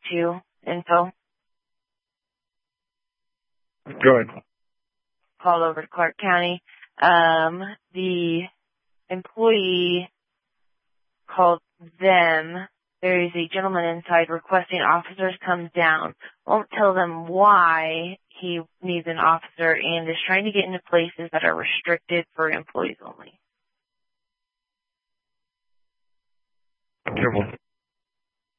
to info. Go ahead. Called over to Clark County. The employee called them. There is a gentleman inside requesting officers come down. Won't tell them why he needs an officer and is trying to get into places that are restricted for employees only. Careful.